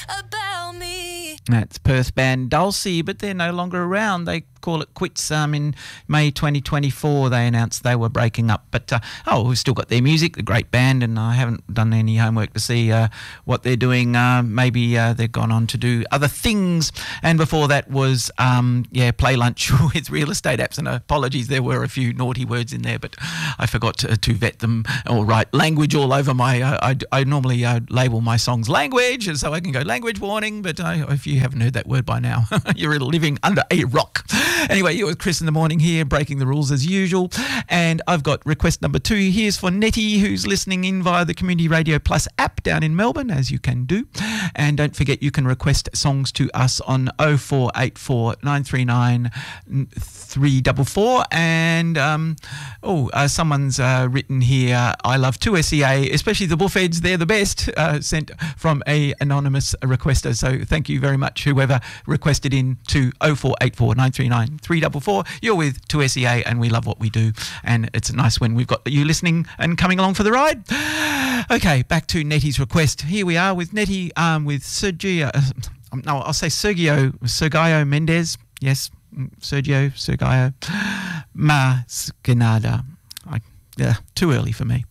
about me. That's Perth band Dulcie, but they're no longer around. They call it quits. In May 2024 they announced they were breaking up, but we've still got their music, a great band, and I haven't done any homework to see what they're doing. Maybe they've gone on to do other things. And before that was Play Lunch with Real Estate Apps, and apologies, there were a few naughty words in there, but I forgot to vet them or write language all over my I normally label my songs language, so I can go language warning, but if you haven't heard that word by now, you're living under a rock. Anyway, you're with Chris in the morning here, breaking the rules as usual. And I've got request number 2. Here's for Nettie, who's listening in via the Community Radio Plus app down in Melbourne, as you can do. And don't forget, you can request songs to us on 0484 939 344. And someone's written here, I love 2SEA, especially the Bullfeds, they're the best, sent from a anonymous requester. So thank you very much, whoever requested in to 0484 939 344. You're with 2SEA, and we love what we do, and it's nice when we've got you listening and coming along for the ride. Okay, back to Nettie's request. Here we are with Nettie, with Sergio Mendes. Yes, Sergio Mascanada. Too early for me.